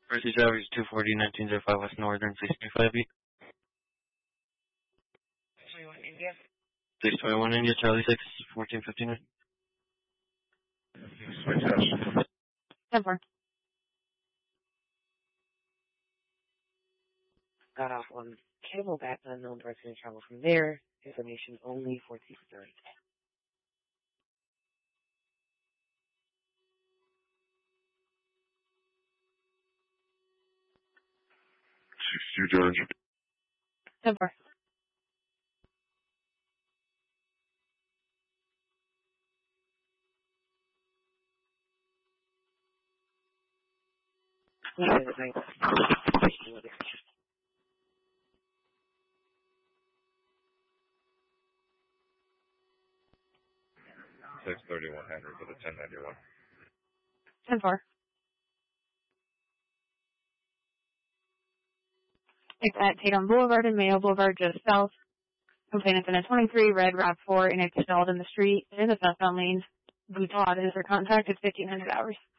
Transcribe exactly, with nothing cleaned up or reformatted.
Mercy Drive is two forty, nineteen oh five West Northern, six twenty-five B. twenty-one India. six twenty-one India, Charlie six, fourteen fifty-nine. Switch up. ten four. Got off on Camelback, unknown person to travel from there. Information only for two thirty. six two, George. ten four. six thirty-one Henry for the ten ninety-one. ten four. It's at Tatum Boulevard and Mayo Boulevard, just south. Complainants in a twenty-three red RAV four and it's stalled in the street in the southbound lanes. Bouton is for contact at fifteen hundred hours.